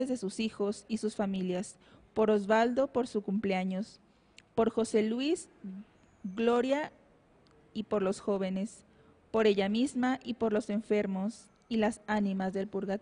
de sus hijos y sus familias, por Osvaldo por su cumpleaños, por José Luis, Gloria y por los jóvenes, por ella misma y por los enfermos y las ánimas del purgatorio.